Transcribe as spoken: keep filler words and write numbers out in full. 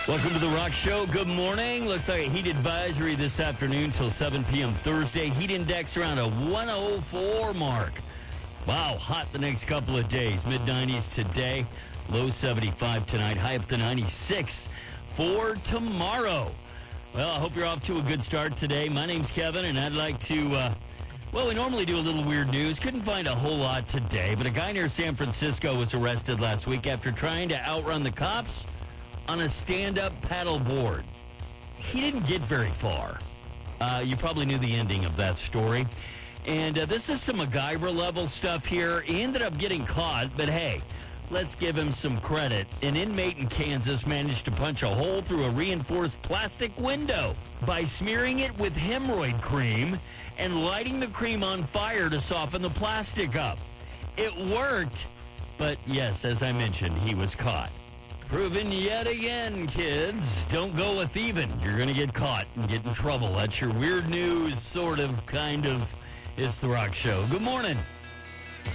Welcome to the Rock Show. Good morning. Looks like a heat advisory this afternoon till seven p.m. Thursday. Heat index around a one oh four mark. Wow, hot the next couple of days. mid nineties today, low seventy-five tonight, high up to ninety-six for tomorrow. Well, I hope you're off to a good start today. My name's Kevin, and I'd like to, uh, well, we normally do a little weird news. Couldn't find a whole lot today, but a guy near San Francisco was arrested last week after trying to outrun the cops on a stand-up paddle board. He didn't get very far. Uh, you probably knew the ending of that story. And uh, this is some MacGyver-level stuff here. He ended up getting caught, but hey, let's give him some credit. An inmate in Kansas managed to punch a hole through a reinforced plastic window by smearing it with hemorrhoid cream and lighting the cream on fire to soften the plastic up. It worked, but yes, as I mentioned, he was caught. Proven yet again, kids, don't go a thieving. You're going to get caught and get in trouble. That's your weird news, sort of, kind of. It's The Rock Show. Good morning.